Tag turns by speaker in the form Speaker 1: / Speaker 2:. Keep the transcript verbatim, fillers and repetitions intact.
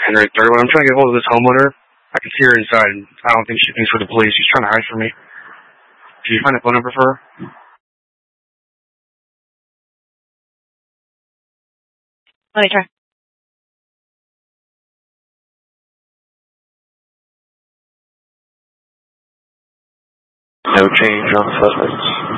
Speaker 1: Henry thirty-one. I'm trying to get hold of this homeowner. I can see her inside. And I don't think she thinks we're the police. She's trying to hide from me. Can you find a phone number for her?
Speaker 2: Let me try.
Speaker 3: No change on suspects.